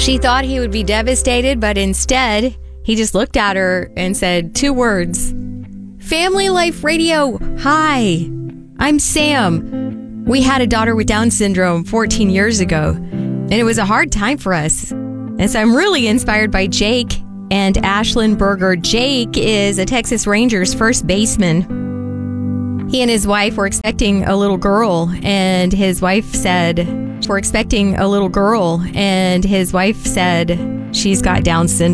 She thought he would be devastated, but instead, he just looked at her and said 2 words. Family Life Radio, hi, I'm Sam. We had a daughter with Down syndrome 14 years ago, and it was a hard time for us. And so I'm really inspired by Jake and Ashlyn Berger. Jake is a Texas Rangers first baseman. He and his wife were expecting a little girl, and his wife said, she's got Down syndrome.